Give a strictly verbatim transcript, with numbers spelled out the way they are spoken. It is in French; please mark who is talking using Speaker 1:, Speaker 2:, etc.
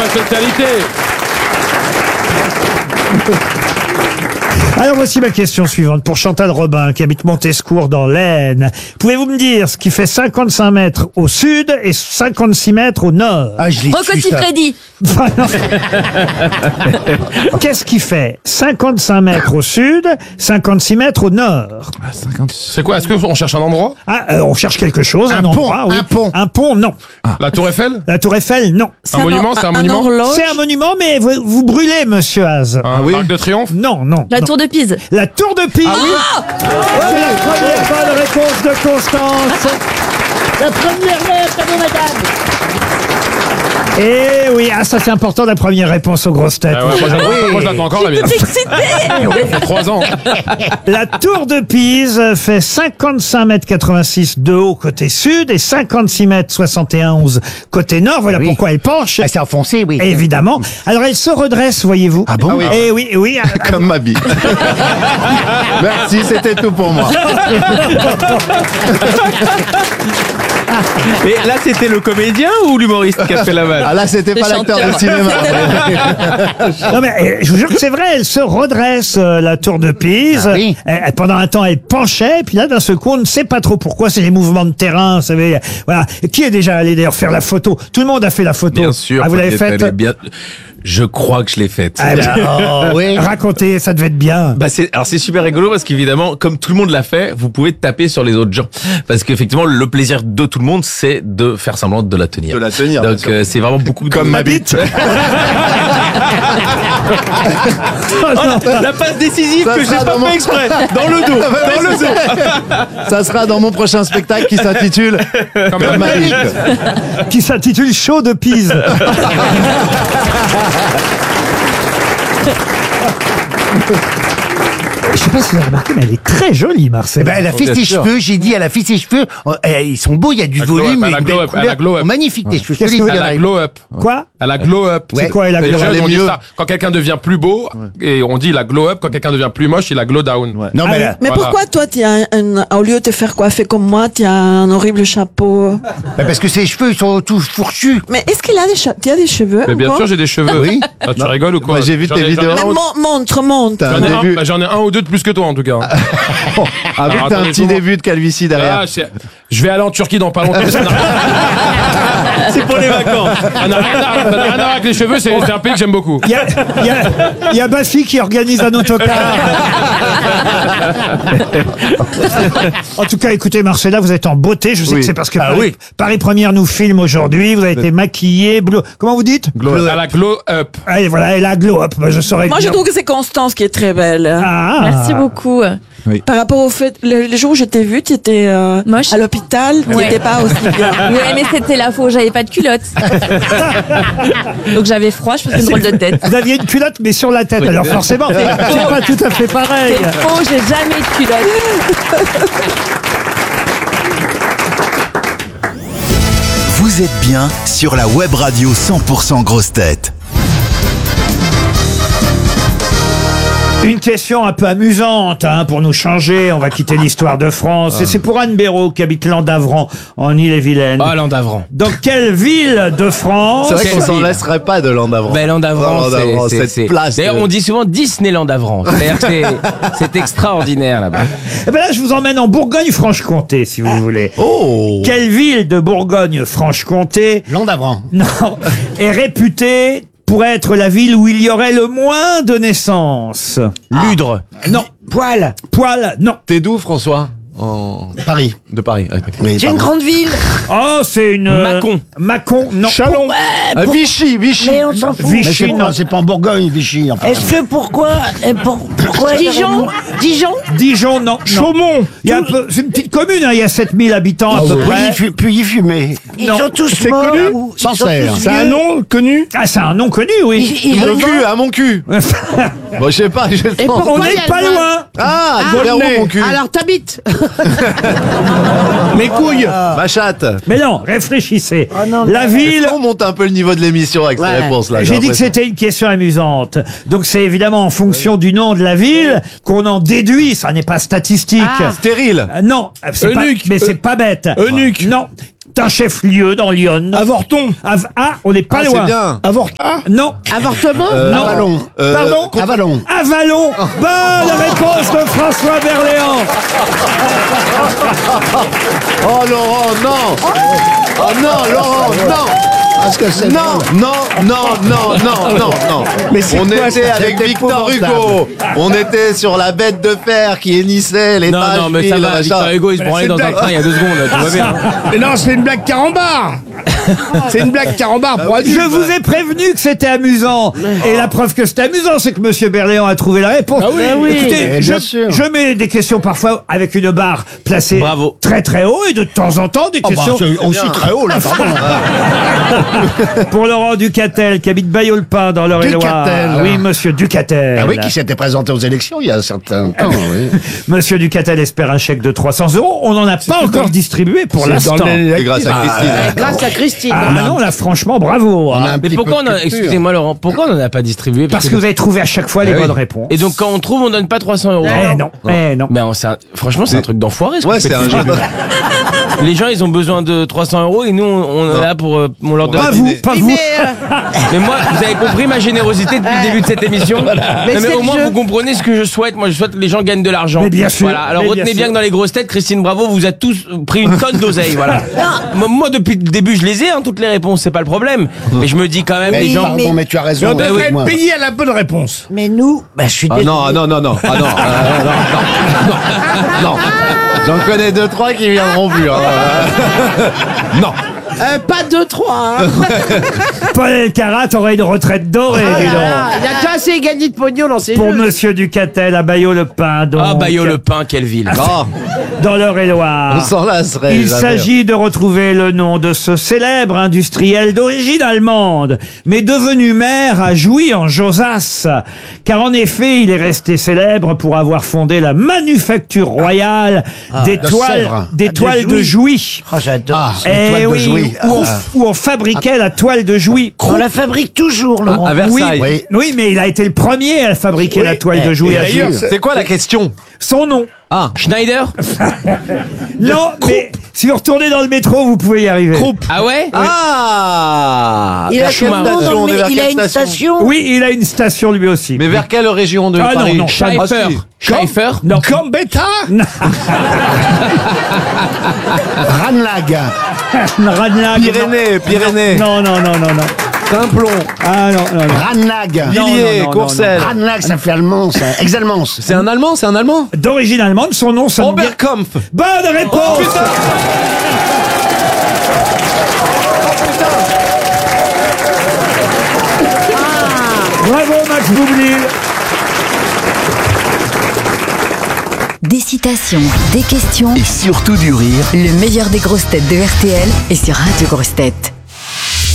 Speaker 1: totalité.
Speaker 2: Alors voici ma question suivante pour Chantal Robin qui habite Montescourt dans l'Aisne. Pouvez-vous me dire ce qui fait cinquante-cinq mètres au sud et cinquante-six mètres au nord?
Speaker 3: Ah, je l'ai
Speaker 4: Rocco
Speaker 3: su, ça.
Speaker 4: Siffredi.
Speaker 2: Qu'est-ce qui fait cinquante-cinq mètres au sud, cinquante-six mètres au nord?
Speaker 1: C'est quoi? Est-ce qu'on cherche un endroit?
Speaker 2: Ah, euh, on cherche quelque chose, un,
Speaker 3: Un pont,
Speaker 2: endroit, oui.
Speaker 3: un pont.
Speaker 2: Un pont, non.
Speaker 1: La Tour Eiffel?
Speaker 2: La Tour Eiffel, non.
Speaker 1: Un monument, c'est un monument?
Speaker 4: horloge.
Speaker 2: C'est un monument, mais vous, vous brûlez, monsieur Haas.
Speaker 1: Un
Speaker 3: oui.
Speaker 1: arc de triomphe?
Speaker 2: Non, non.
Speaker 4: La
Speaker 2: non.
Speaker 4: tour de Pise.
Speaker 2: La Tour de Pise.
Speaker 4: Ah oui.
Speaker 2: C'est la première bonne réponse de Constance.
Speaker 3: La première lettre, à vous, madame.
Speaker 2: Et oui, ah, ça c'est important, la première réponse aux grosses têtes.
Speaker 1: Ah ouais, moi, j'attends- moi, je l'attends encore la mienne.
Speaker 4: Excité.
Speaker 1: Ça fait trois ans.
Speaker 2: La Tour de Pise fait cinquante-cinq mètres quatre-vingt-six de haut côté sud et cinquante-six mètres soixante et onze côté nord. Voilà
Speaker 3: Oui.
Speaker 2: pourquoi elle penche.
Speaker 3: Ah, c'est enfoncé, oui.
Speaker 2: Évidemment. Alors elle se redresse, voyez-vous.
Speaker 3: Ah bon? Ah oui.
Speaker 2: Eh oui, oui.
Speaker 5: Comme ma bille. Merci, c'était tout pour moi.
Speaker 6: Et là, c'était le comédien ou l'humoriste qui a fait la vanne?
Speaker 5: Ah là, c'était
Speaker 4: Le
Speaker 5: pas l'acteur
Speaker 4: chanteur.
Speaker 5: de cinéma.
Speaker 2: Non mais eh, je vous jure que c'est vrai, elle se redresse, euh, la Tour de Pise.
Speaker 3: Ah oui.
Speaker 2: Eh, eh, pendant un temps, elle penchait, puis là, d'un seul coup, on ne sait pas trop pourquoi. C'est les mouvements de terrain, vous savez. Voilà. Qui est déjà allé d'ailleurs faire la photo? Tout le monde a fait la photo.
Speaker 6: Bien sûr.
Speaker 2: Ah, vous l'avez
Speaker 6: Fabiette,
Speaker 2: faite?
Speaker 6: elle est bien. Je crois que je l'ai faite.
Speaker 2: Ah, ben,
Speaker 3: Oh, oui.
Speaker 2: racontez, ça devait être bien.
Speaker 6: Bah c'est alors c'est super rigolo parce qu'évidemment comme tout le monde l'a fait, vous pouvez taper sur les autres gens parce qu'effectivement le plaisir de tout le monde c'est de faire semblant de la tenir.
Speaker 5: De la tenir, bien
Speaker 6: Donc
Speaker 5: sûr.
Speaker 6: euh, c'est vraiment beaucoup de...
Speaker 5: Comme ma bite.
Speaker 6: la passe décisive
Speaker 5: Ça
Speaker 6: que j'ai
Speaker 5: sera
Speaker 6: pas
Speaker 5: dans mon-
Speaker 6: fait exprès dans le dos, dans le dos.
Speaker 5: Ça sera dans mon prochain spectacle qui s'intitule Comme ma bite.
Speaker 2: Qui s'intitule Show de Pise. Je sais pas si vous avez remarqué, mais elle est très jolie, Marcel.
Speaker 3: Eh ben, elle a fait
Speaker 6: Bien
Speaker 3: ses
Speaker 6: sûr.
Speaker 3: cheveux, j'ai dit, elle a fait ses cheveux. Oh, eh, ils sont beaux, il y a du
Speaker 1: La glow
Speaker 3: volume,
Speaker 1: up,
Speaker 3: et
Speaker 1: elle a
Speaker 3: une
Speaker 1: glow
Speaker 3: belle
Speaker 1: up, elle a
Speaker 3: couleur.
Speaker 1: glow up.
Speaker 3: Magnifique, tes cheveux.
Speaker 2: Qu'est-ce
Speaker 3: je te
Speaker 2: que
Speaker 3: le
Speaker 2: vous
Speaker 3: dis,
Speaker 1: Elle a
Speaker 3: Valérie.
Speaker 1: glow up.
Speaker 2: Quoi?
Speaker 1: Elle a glow up.
Speaker 2: C'est quoi, elle a
Speaker 1: Les
Speaker 2: glow
Speaker 1: jeunes,
Speaker 2: up?
Speaker 1: on dit
Speaker 5: mieux.
Speaker 1: ça. Quand quelqu'un devient plus beau, et on dit il a glow up. Quand quelqu'un devient plus moche, il a glow down.
Speaker 3: Non, mais
Speaker 2: Ah,
Speaker 3: là,
Speaker 7: Mais
Speaker 1: Voilà.
Speaker 7: pourquoi toi, tu as un, un- au lieu de te faire coiffer comme moi, tu as un horrible chapeau?
Speaker 3: bah, parce que ses cheveux, ils sont tous fourchus.
Speaker 7: Mais est-ce qu'il a des, che- tu as des cheveux?
Speaker 1: Mais bien
Speaker 7: encore
Speaker 1: sûr, j'ai des cheveux.
Speaker 3: Oui.
Speaker 1: Ah, tu rigoles ou quoi?
Speaker 5: Moi, j'ai vu
Speaker 1: J'en
Speaker 5: tes
Speaker 1: ai-
Speaker 5: vidéos.
Speaker 1: j'en ai un
Speaker 7: Mais
Speaker 1: ou-
Speaker 7: mon- montre, montre.
Speaker 5: T'as
Speaker 1: J'en ai,
Speaker 5: un
Speaker 1: un,
Speaker 5: début.
Speaker 1: bah, j'en ai un ou deux de plus que toi en tout cas.
Speaker 5: Avec
Speaker 1: Alors,
Speaker 5: t'as un
Speaker 1: attendez,
Speaker 5: petit
Speaker 1: comment-
Speaker 5: début de calvitie derrière.
Speaker 1: Ah, c'est- je vais aller en Turquie dans pas longtemps. Ça n'a rien,
Speaker 6: C'est pour les vacances.
Speaker 1: ça n'a rien à- ça n'a rien à voir avec les cheveux, c'est c'est un pays que j'aime beaucoup.
Speaker 2: Il y a, il y a, il y a Bafi qui organise un autocar. En tout cas, écoutez, Marcella, vous êtes en beauté. Je sais
Speaker 5: Oui.
Speaker 2: que c'est parce que
Speaker 6: Ah
Speaker 2: Paris,
Speaker 6: oui.
Speaker 2: Paris Première nous filme aujourd'hui. Vous avez été maquillée, bleu. Comment vous dites?
Speaker 1: Elle a glow up.
Speaker 2: Allez, voilà, elle a glow up. Bah, je saurais
Speaker 7: Moi, je
Speaker 2: dire.
Speaker 7: trouve que c'est Constance qui est très belle.
Speaker 2: Ah.
Speaker 4: Merci beaucoup.
Speaker 7: Par rapport au fait, le, le jour où je t'ai vu, tu étais euh,
Speaker 4: Moche.
Speaker 7: à l'hôpital, tu
Speaker 4: Ouais.
Speaker 7: n'étais pas aussi bien.
Speaker 4: Ouais, mais c'était la faute, j'avais pas de culotte. Donc j'avais froid, je faisais une drôle de tête.
Speaker 2: Vous aviez une culotte, mais sur la tête. Alors forcément, c'est pas tout à fait pareil.
Speaker 4: C'est faux, j'ai jamais de culotte.
Speaker 8: Vous êtes bien sur la web radio cent pour cent Grosses Têtes.
Speaker 2: Une question un peu amusante, hein, pour nous changer. On va quitter l'histoire de France. Et c'est pour Anne Béraud, qui habite Landavran, en Ille-et-Vilaine.
Speaker 6: Ah, Landavran.
Speaker 2: Dans quelle ville de France?
Speaker 5: C'est vrai qu'on
Speaker 6: Quelle
Speaker 5: s'en
Speaker 6: ville
Speaker 5: laisserait pas de Landavran.
Speaker 6: Ben Landavran,
Speaker 5: Oh, Landavran,
Speaker 6: c'est-
Speaker 5: cette
Speaker 6: c'est-
Speaker 5: place
Speaker 6: D'ailleurs,
Speaker 5: de-
Speaker 6: on dit souvent Disneyland Davran. C'est-à-dire que c'est- c'est extraordinaire là-bas.
Speaker 2: Eh ben là, je vous emmène en Bourgogne-Franche-Comté, si vous voulez.
Speaker 5: Oh.
Speaker 2: Quelle ville de Bourgogne-Franche-Comté,
Speaker 3: Landavran.
Speaker 2: non, est réputée pour être la ville où il y aurait le moins de naissances?
Speaker 6: Ludre.
Speaker 2: Non. Poil. Poil, non.
Speaker 5: T'es d'où, François? En...
Speaker 3: Paris.
Speaker 5: De Paris. ouais.
Speaker 3: Oui,
Speaker 7: C'est une
Speaker 3: pardon.
Speaker 7: grande ville.
Speaker 2: Oh, c'est une... euh,
Speaker 6: Mâcon.
Speaker 2: Mâcon, non.
Speaker 5: Chalon. Ah, Vichy, Vichy.
Speaker 9: Mais on s'en fout.
Speaker 3: Mais c'est
Speaker 2: Vichy,
Speaker 3: pas,
Speaker 2: non.
Speaker 3: c'est pas en Bourgogne, Vichy. Enfin.
Speaker 9: Est-ce que pourquoi, euh, pour- pourquoi
Speaker 7: Dijon. Dijon.
Speaker 2: Dijon, non. Chaumont. Il y a un peu, c'est une petite commune, hein, il y a sept mille habitants à peu près.
Speaker 3: Puis, puis y fumer.
Speaker 9: ils
Speaker 2: non.
Speaker 9: sont tous
Speaker 3: C'est
Speaker 9: morts
Speaker 3: connu
Speaker 9: ou ils
Speaker 3: Sans
Speaker 9: sont
Speaker 3: serre.
Speaker 9: tous
Speaker 3: C'est
Speaker 9: vieux
Speaker 5: nom connu.
Speaker 2: Ah, c'est un nom connu, oui.
Speaker 9: Ils- ils
Speaker 5: Mon
Speaker 9: revendent-
Speaker 5: cul, à mon cul. Bon, je sais pas, je
Speaker 7: Et
Speaker 2: On
Speaker 7: pourquoi
Speaker 2: n'est
Speaker 7: il y a
Speaker 2: pas
Speaker 7: le-
Speaker 2: loin.
Speaker 5: Ah, Voleron, mon cul.
Speaker 7: Alors t'habites.
Speaker 5: Mes couilles. Ma chatte.
Speaker 2: Mais non, réfléchissez.
Speaker 9: Oh non,
Speaker 2: La
Speaker 9: mais-
Speaker 2: ville...
Speaker 5: On monte un peu le niveau de l'émission avec ces
Speaker 9: Ouais.
Speaker 5: réponses-là.
Speaker 2: J'ai dit que c'était une question amusante. Donc c'est évidemment en fonction du nom de la ville qu'on en déduit. Ça n'est pas statistique.
Speaker 5: Stérile.
Speaker 2: Euh, non, c'est pas,
Speaker 1: Eunuque.
Speaker 2: mais c'est pas bête.
Speaker 1: Eunuque.
Speaker 2: Non. un chef-lieu dans l'Yonne.
Speaker 10: Avorton.
Speaker 2: Av- ah, on n'est pas
Speaker 5: Ah,
Speaker 2: loin.
Speaker 5: c'est bien.
Speaker 10: Avorton. Ah.
Speaker 2: Non.
Speaker 7: Avortement
Speaker 2: Non.
Speaker 3: Avalon.
Speaker 5: Euh,
Speaker 10: Pardon.
Speaker 3: Avalon.
Speaker 2: Avalon. Bonne réponse de François Berléand.
Speaker 5: Oh Laurent, non. Oh non, Laurent, non.
Speaker 3: Parce que c'est
Speaker 5: Non, non, non, non, non, non, non.
Speaker 10: Mais c'est
Speaker 5: on
Speaker 10: quoi,
Speaker 5: était
Speaker 10: ça?
Speaker 5: avec
Speaker 3: C'est
Speaker 5: Victor
Speaker 3: épouvantable.
Speaker 5: Hugo. On était sur la bête de fer qui hennissait les
Speaker 6: Non,
Speaker 5: pages.
Speaker 6: non, mais ça
Speaker 5: fil,
Speaker 6: va,
Speaker 5: machin.
Speaker 6: Victor Hugo, il se
Speaker 10: Mais
Speaker 6: branlait
Speaker 10: c'est
Speaker 6: dans un
Speaker 10: blague.
Speaker 6: train il y a deux secondes, tout va bien.
Speaker 10: Mais non, c'est une blague carambar. C'est une blague carambar pour adultes.
Speaker 2: Je vous ai prévenu que c'était amusant. Et la preuve que c'était amusant, c'est que Monsieur Berléand a trouvé la réponse.
Speaker 10: Ah oui. Ah oui.
Speaker 2: Écoutez,
Speaker 3: Eh,
Speaker 2: je,
Speaker 3: bien sûr.
Speaker 2: je mets des questions parfois avec une barre placée
Speaker 6: Bravo.
Speaker 2: très très haut et de temps en temps des
Speaker 3: Oh, bah,
Speaker 2: questions
Speaker 3: c'est aussi très haut, là, pardon.
Speaker 2: pour Laurent Ducatel qui habite Bailleul-Pin dans l'Eure-et-Loire.
Speaker 3: Ducatel.
Speaker 2: Oui, Monsieur Ducatel.
Speaker 3: Ah oui, qui s'était présenté aux élections il y a un certain temps, oui.
Speaker 2: Monsieur Ducatel espère un chèque de trois cents euros. On n'en a pas encore distribué pour
Speaker 10: C'est
Speaker 2: l'instant.
Speaker 10: dans le-
Speaker 5: C'est grâce à Christine.
Speaker 7: Grâce à Christine.
Speaker 2: Ah non, là, franchement, bravo.
Speaker 3: On
Speaker 2: hein.
Speaker 3: a un
Speaker 6: Mais
Speaker 3: petit
Speaker 6: pourquoi
Speaker 3: peu
Speaker 6: on
Speaker 3: de
Speaker 6: a,
Speaker 3: culture.
Speaker 6: excusez-moi Laurent, pourquoi on n'en a pas distribué
Speaker 2: Parce que vous avez trouvé à chaque fois les
Speaker 5: Eh oui.
Speaker 2: bonnes réponses.
Speaker 6: Et donc quand on trouve, on donne pas trois cents euros.
Speaker 2: Eh non, eh non.
Speaker 6: Mais on- c'est un- franchement, c'est un truc d'enfoiré. ce
Speaker 5: Ouais,
Speaker 6: que
Speaker 5: c'est
Speaker 6: vous
Speaker 5: un
Speaker 6: faites.
Speaker 5: jeu.
Speaker 6: Les gens, ils ont besoin de trois cents euros et nous, on on est là pour, euh, on leur donne.
Speaker 2: Pas vous, pas vous.
Speaker 6: Mais moi, vous avez compris ma générosité depuis le début de cette émission. Non, mais
Speaker 7: c'est
Speaker 6: au
Speaker 7: le
Speaker 6: moins,
Speaker 7: jeu.
Speaker 6: vous comprenez ce que je souhaite. Moi, je souhaite que les gens gagnent de l'argent.
Speaker 2: Mais bien sûr,
Speaker 6: Voilà. Alors
Speaker 2: mais
Speaker 6: retenez
Speaker 2: bien
Speaker 6: bien,
Speaker 2: sûr.
Speaker 6: que dans les grosses têtes, Christine Bravo vous a tous pris une tonne d'oseille. Voilà. Moi, moi, depuis le début, je les ai, hein, toutes les réponses, c'est pas le problème. Mais je me dis quand même,
Speaker 3: Mais,
Speaker 6: les gens.
Speaker 3: pardon, mais tu as
Speaker 10: Mais
Speaker 3: raison.
Speaker 10: on devrait
Speaker 3: avec
Speaker 10: être
Speaker 3: moi.
Speaker 10: payé à la bonne réponse.
Speaker 9: Mais nous, bah, je suis
Speaker 5: Ah
Speaker 9: désolé.
Speaker 5: non, ah non, non, non, ah non, ah, non, non, non, non. J'en connais deux, trois qui viendront plus. hein. Non.
Speaker 7: Euh, pas deux, trois. Hein.
Speaker 2: Paul Elkarat aurait une retraite dorée, dis donc.
Speaker 7: Ah, il a déjà assez gagné de pognon dans ses
Speaker 2: Pour
Speaker 7: jeux.
Speaker 2: Monsieur Ducatel à Bailleau-le-Pin. donc.
Speaker 6: Ah, Bailleau-le-Pin, quelle ville.
Speaker 5: Oh,
Speaker 2: Dans l'Eure-et-Loire.
Speaker 5: on s'en lasserait.
Speaker 2: Il
Speaker 5: jamais.
Speaker 2: s'agit de retrouver le nom de ce célèbre industriel d'origine allemande, mais devenu maire à Jouy en Josas. Car en effet, il est resté célèbre pour avoir fondé la manufacture royale des
Speaker 3: de
Speaker 2: toiles,
Speaker 3: Sèvres.
Speaker 2: des
Speaker 9: Ah, de
Speaker 2: toiles de Jouy.
Speaker 9: Oh, j'adore.
Speaker 3: Ah,
Speaker 2: Eh
Speaker 3: les toiles de
Speaker 2: oui,
Speaker 3: Jouy.
Speaker 2: où, on,
Speaker 3: Ah.
Speaker 2: où on fabriquait la toile de Jouy.
Speaker 9: On la fabrique toujours, Laurent.
Speaker 5: À Versailles.
Speaker 2: Oui, oui, mais il a été le premier à fabriquer la toile de Jouy
Speaker 10: Et
Speaker 2: à Jouy.
Speaker 10: d'ailleurs, c'est-
Speaker 5: C'est quoi la question?
Speaker 2: Son nom.
Speaker 5: Ah,
Speaker 6: Schneider.
Speaker 2: Non, mais si vous retournez dans le métro, vous pouvez y arriver.
Speaker 6: Ah ouais?
Speaker 5: ah.
Speaker 9: Il a,
Speaker 5: La
Speaker 9: station,
Speaker 5: station, on est
Speaker 9: mais
Speaker 5: vers
Speaker 9: il a
Speaker 5: quelle
Speaker 9: une station.
Speaker 2: Oui, il a une station lui aussi.
Speaker 5: Mais vers quelle région de
Speaker 2: Ah non,
Speaker 5: Paris?
Speaker 2: non,
Speaker 6: Schaeffer.
Speaker 5: Ah, si.
Speaker 6: Schaeffer.
Speaker 2: Non.
Speaker 10: Gambetta.
Speaker 3: Ranlag.
Speaker 2: Ranlag.
Speaker 5: Pyrénées, Pyrénées.
Speaker 2: Non, non, non, non, non.
Speaker 5: Simplon.
Speaker 2: Ah non, non, non.
Speaker 3: Ranlag.
Speaker 2: Non,
Speaker 5: Villiers,
Speaker 2: non, non,
Speaker 5: Courcelles.
Speaker 3: Ranlag, ça fait allemand, ça. Exalmans.
Speaker 5: C'est un Allemand, c'est un Allemand.
Speaker 2: D'origine allemande, son nom sonne bien.
Speaker 5: Oberkampf.
Speaker 2: Bonne réponse. Bravo Max Boublil.
Speaker 11: Des citations, des questions,
Speaker 8: Et surtout du rire.
Speaker 11: le meilleur des grosses têtes de R T L est sur Radio Grosses Têtes.